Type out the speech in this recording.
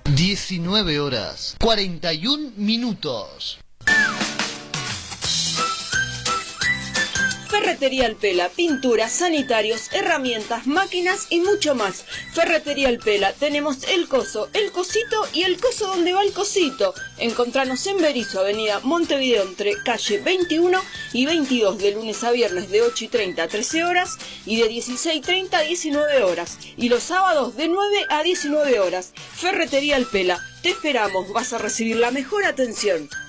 19 horas 41 minutos. Ferretería Alpela, pinturas, sanitarios, herramientas, máquinas y mucho más. Ferretería Alpela, tenemos el coso, el cosito y el coso donde va el cosito. Encontranos en Berisso, avenida Montevideo, entre calle 21 y 22, de lunes a viernes de 8:30 a 13 horas y de 16:30 a 19 horas. Y los sábados de 9 a 19 horas. Ferretería Alpela, te esperamos, vas a recibir la mejor atención.